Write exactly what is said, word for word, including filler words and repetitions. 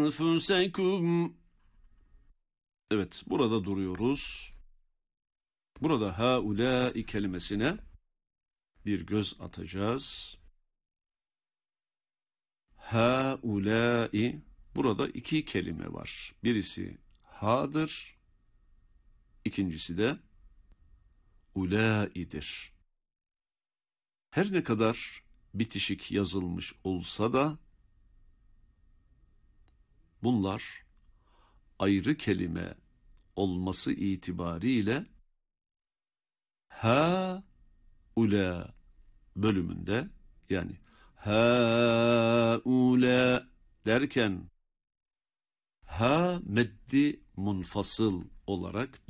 أنفسكم. Evet, burada duruyoruz. Burada haulâi kelimesine bir göz atacağız. Haulâi, burada iki kelime var. Birisi ha'dır, ikincisi de ulâidir. Her ne kadar bitişik yazılmış olsa da bunlar ayrı kelime olması itibariyle ha ula bölümünde, yani ha ula derken ha meddi munfasıl olarak